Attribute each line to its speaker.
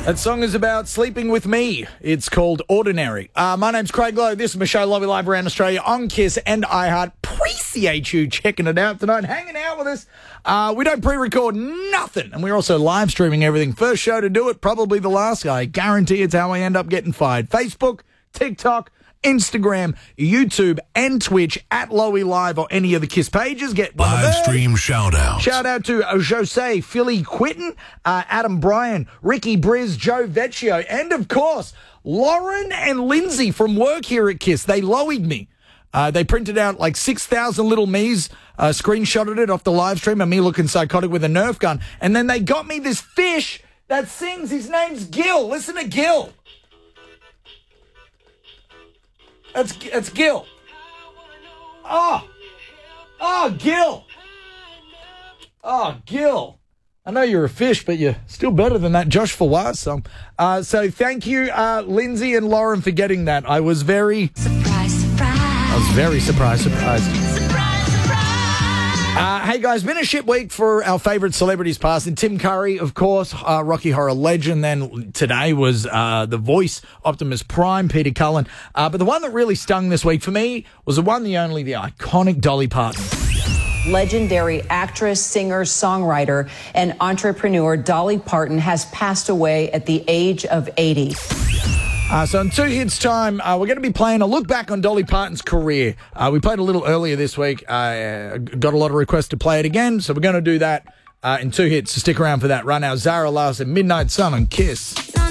Speaker 1: That song is about sleeping with me. It's called Ordinary. My name's Craig Lowe. This is my show, Love You Live around Australia on KISS and iHeart. Appreciate you checking it out tonight, hanging out with us. We don't pre-record nothing, and we're also live streaming everything. First show to do it, probably the last guy. I guarantee it's how I end up getting fired. Facebook, TikTok, Instagram, YouTube, and Twitch at Lowy Live or any of the KISS pages. Get one
Speaker 2: live stream shout out.
Speaker 1: Shout out to Jose, Philly Quitten, Adam Bryan, Ricky Briz, Joe Vecchio, and of course, Lauren and Lindsay from work here at KISS. They Lowied me. They printed out like 6,000 little me's, screenshotted it off the live stream of me looking psychotic with a Nerf gun. And then they got me this fish that sings. His name's Gil. Listen to Gil. That's Gil. Oh, Gil. Oh, Gil. I know you're a fish, but you're still better than that Josh Fawaz song. So thank you, Lindsay and Lauren, for getting that. I was very surprised. Hey guys, been a shit week for our favourite celebrities passing. Tim Curry, of course, Rocky Horror legend. Then today was The Voice, Optimus Prime, Peter Cullen. But the one that really stung this week for me was the one, the only, the iconic Dolly Parton.
Speaker 3: Legendary actress, singer, songwriter, and entrepreneur Dolly Parton has passed away at the age of 80.
Speaker 1: So in 2 hits time, we're going to be playing a look back on Dolly Parton's career. We played a little earlier this week. Got a lot of requests to play it again, so we're going to do that in 2 hits. So stick around for that. Right now, Zara Larsson, Midnight Sun on KISS.